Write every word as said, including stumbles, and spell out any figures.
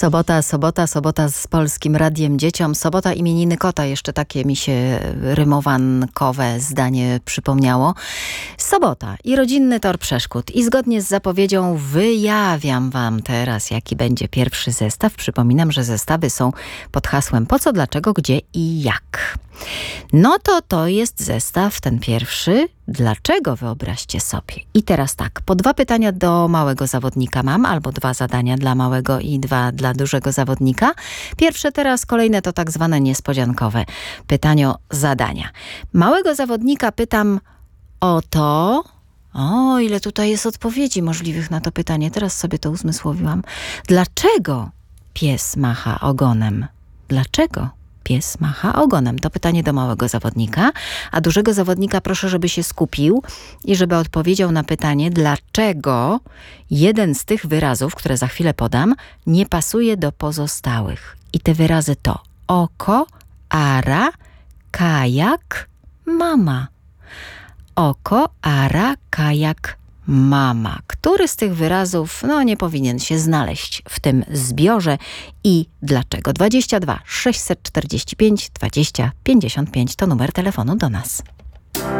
Sobota, sobota, sobota z Polskim Radiem Dzieciom. Sobota imieniny kota. Jeszcze takie mi się rymowankowe zdanie przypomniało. Sobota i rodzinny tor przeszkód. I zgodnie z zapowiedzią wyjawiam wam teraz, jaki będzie pierwszy zestaw. Przypominam, że zestawy są pod hasłem po co, dlaczego, gdzie i jak. No to to jest zestaw, ten pierwszy. Dlaczego, wyobraźcie sobie. I teraz tak, po dwa pytania do małego zawodnika mam, albo dwa zadania dla małego i dwa dla dużego zawodnika. Pierwsze teraz, kolejne to tak zwane niespodziankowe pytanie, zadania. Małego zawodnika pytam o to, o ile tutaj jest odpowiedzi możliwych na to pytanie, teraz sobie to uzmysłowiłam. Dlaczego pies macha ogonem? Dlaczego pies macha ogonem? To pytanie do małego zawodnika, a dużego zawodnika proszę, żeby się skupił i żeby odpowiedział na pytanie, dlaczego jeden z tych wyrazów, które za chwilę podam, nie pasuje do pozostałych. I te wyrazy to oko, ara, kajak, mama. Oko, ara, kajak, mama. Który z tych wyrazów no, nie powinien się znaleźć w tym zbiorze i dlaczego? dwadzieścia dwa sześćset czterdzieści pięć dwadzieścia pięćdziesiąt pięć to numer telefonu do nas.